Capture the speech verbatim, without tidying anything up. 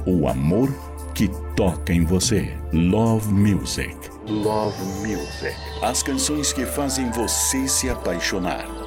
o amor que toca em você. Love Music. Love Music. As canções que fazem você se apaixonar.